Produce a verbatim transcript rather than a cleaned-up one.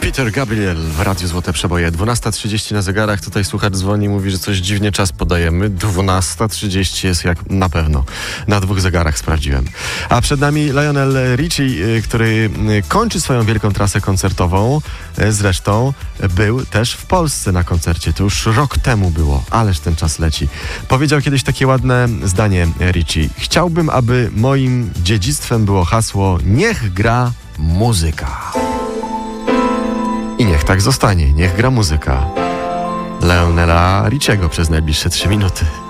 Peter Gabriel w Radiu Złote Przeboje. dwunasta trzydzieści na zegarach. Tutaj słuchacz dzwoni i mówi, że coś dziwnie czas podajemy. dwunasta trzydzieści jest jak na pewno. Na dwóch zegarach sprawdziłem. A przed nami Lionel Richie, który kończy swoją wielką trasę koncertową. Zresztą był też w Polsce na koncercie. To już rok temu było. Ależ ten czas leci. Powiedział kiedyś takie ładne zdanie Richie. Chciałbym, aby moim dziedzictwem było hasło niech gra muzyka. I niech tak zostanie, niech gra muzyka Lionela Richiego przez najbliższe trzy minuty.